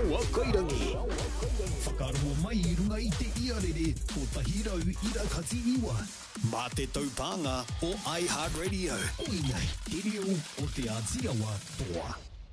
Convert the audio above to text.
Laua Kairangi. Whakaroa mai I runga I te iarere o Tahirau Irakati Iwa. Mā te taupanga o iHeartRadio. Oi nei, te reo o te Ātiawa Toa.